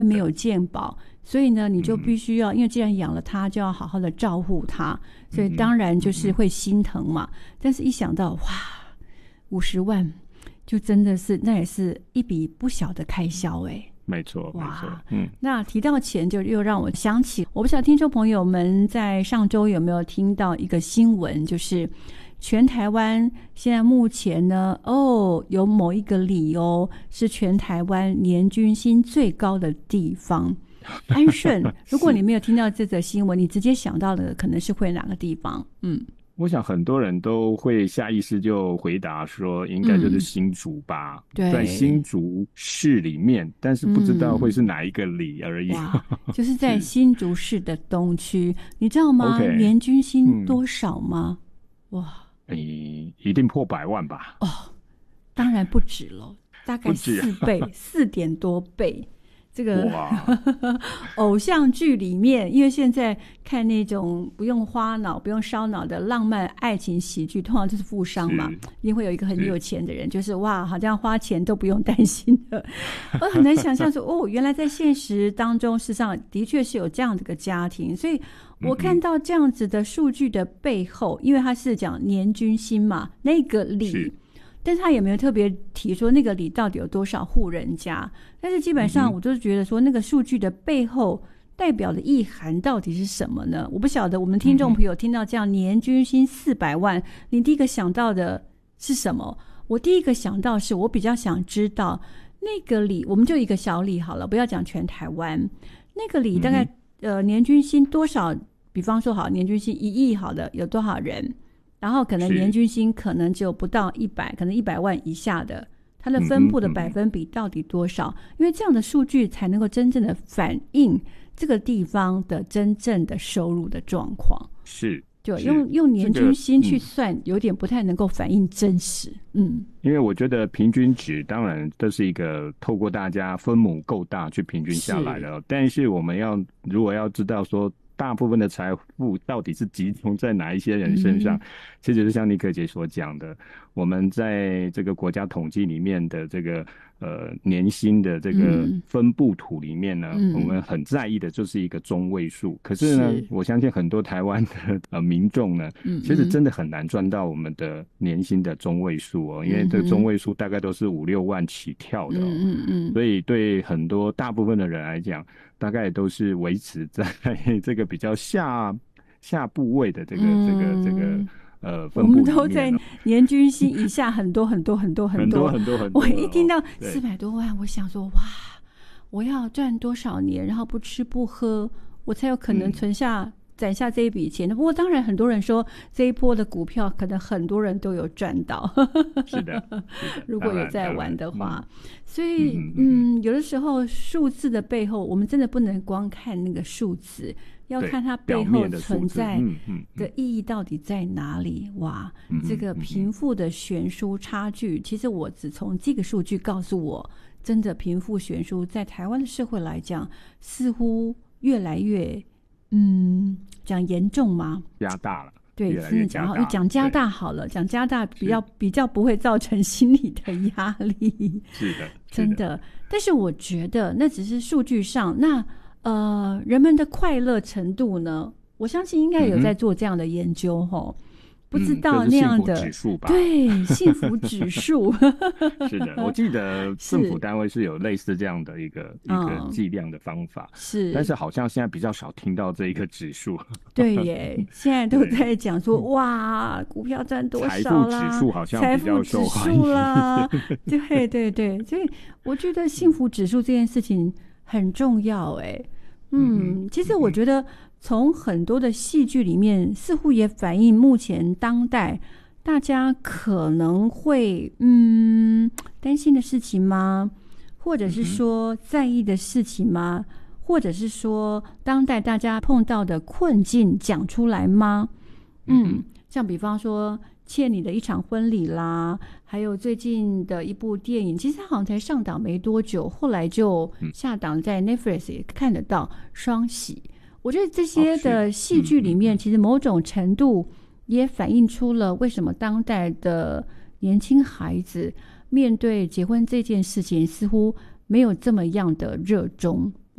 没有健保，所以呢你就必须要因为既然养了它就要好好的照顾它，所以当然就是会心疼嘛。但是一想到哇50万，就真的是那也是一笔不小的开销没错，没错。 那提到钱就又让我想起，我不知道听众朋友们在上周有没有听到一个新闻，就是全台湾现在目前呢，有某一个里是全台湾年均薪最高的地方，安顺。如果你没有听到这则新闻，你直接想到的可能是会哪个地方？ 我想很多人都会下意识就回答说应该就是新竹吧，在新竹市里面，但是不知道会是哪一个里而已。 就是在新竹市的东区，你知道吗？年均薪多少吗？哇， 一定破100万吧？ 当然不止了，大概4倍，4点多倍。这个偶像剧里面，因为现在看那种不用花脑不用烧脑的浪漫爱情喜剧，通常就是富商嘛，一定会有一个很有钱的人，就是哇好像花钱都不用担心的。我很难想象说原来在现实当中事实上的确是有这样的一个家庭。所以我看到这样子的数据的背后，因为他是讲年均薪嘛，那个里但是他也没有特别提说那个里到底有多少户人家，但是基本上我都觉得说那个数据的背后代表的意涵到底是什么呢？我不晓得我们听众朋友听到这样年均薪400万，你第一个想到的是什么？我第一个想到是我比较想知道那个里，我们就一个小里好了，不要讲全台湾，那个里大概年均薪多少？比方说好年均薪1亿好了，有多少人？然后可能年均薪可能只有不到100，可能100万以下的，它的分布的百分比到底多少？因为这样的数据才能够真正的反映这个地方的真正的收入的状况。就用年均薪去算，有点不太能够反映真实。 因为我觉得平均值当然这是一个透过大家分母够大去平均下来的，但是我们如果要知道说大部分的财富到底是集中在哪一些人身上，其实是像妮可姐所讲的，我们在这个国家统计里面的这个年薪的这个分布图里面呢，我们很在意的就是一个中位数。可是呢，我相信很多台湾的民众呢，其实真的很难赚到我们的年薪的中位数因为这个中位数大概都是5、6万起跳的所以对很多大部分的人来讲，大概都是维持在这个比较下部位的这个分布里面。 我们都在年均薪以下很多很多很多很多很多很多。我一听到400多万，我想说哇，我要赚多少年，然后不吃不喝，我才有可能攒下这一笔钱。不过当然很多人说这一波的股票可能很多人都有赚到。 是的如果有在玩的话。所以有的时候数字的背后，我们真的不能光看那个数字，要看它背后存在的意义到底在哪里。哇，这个贫富的悬殊差距，其实我只从这个数据告诉我，真的贫富悬殊在台湾的社会来讲，似乎越来越讲严重吗？ 加大了。 对，真的讲加大好了，讲加大比较不会造成心理的压力。 是的， 真的。但是我觉得那只是数据上，那人们的快乐程度呢？我相信应该有在做这样的研究不知道那样的、 就是幸福指数吧？ 对，幸福指数是的，我记得政府单位是有类似这样的一个计量的方法，但是好像现在比较少听到这一个指数。 对耶，现在都在讲说哇，股票赚多少啦， 财富指数好像比较受欢迎啦，对对对，所以我觉得幸福指数这件事情很重要其实我觉得从很多的戏剧里面似乎也反映目前当代大家可能会担心的事情吗？或者是说在意的事情吗？或者是说当代大家碰到的困境讲出来吗？像比方说欠你的一场婚礼啦，还有最近的一部电影，其实它好像才上档没多久，后来就下档，在 Netflix 也看得到双喜。我觉得这些的戏剧里面，其实某种程度也反映出了为什么当代的年轻孩子面对结婚这件事情似乎没有这么样的热衷。